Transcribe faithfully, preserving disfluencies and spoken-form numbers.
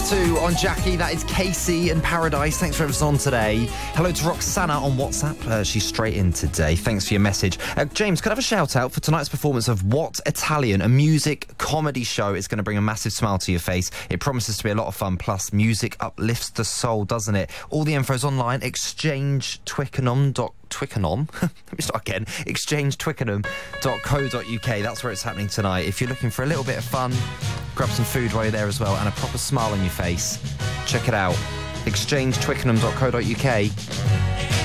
two on Jackie. That is Casey and Paradise. Thanks for everything on today. Hello to Roxana on WhatsApp. Uh, she's straight in today. Thanks for your message. Uh, James, could I have a shout out for tonight's performance of What Italian, a music comedy show. It's going to bring a massive smile to your face. It promises to be a lot of fun. Plus, music uplifts the soul, doesn't it? All the info's online. Exchange Twickenham dot Twickenham. Let me start again. exchange twickenham dot co dot uk. That's where it's happening tonight. If you're looking for a little bit of fun, grab some food while you're there as well and a proper smile on your face. Check it out. exchange twickenham dot co dot uk.